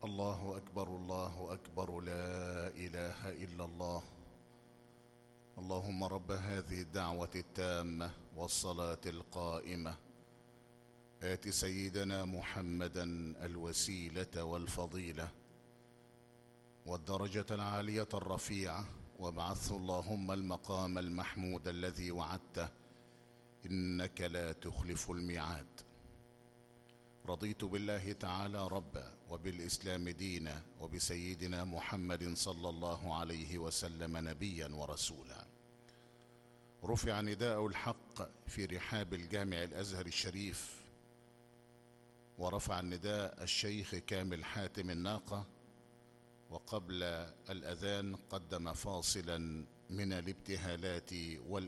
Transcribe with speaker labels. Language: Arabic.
Speaker 1: الله أكبر الله أكبر، لا إله إلا الله. اللهم رب هذه الدعوة التامة والصلاة القائمة، آت سيدنا محمدا الوسيلة والفضيلة والدرجة العالية الرفيعة، وابعثه اللهم المقام المحمود الذي وعدته، إنك لا تخلف الميعاد. رضيت بالله تعالى ربا، وبالإسلام دينا، وبسيدنا محمد صلى الله عليه وسلم نبيا ورسولا. رفع نداء الحق في رحاب الجامع الأزهر الشريف، ورفع النداء الشيخ كامل حاتم الناقة، وقبل الأذان قدم فاصلا من الابتهالات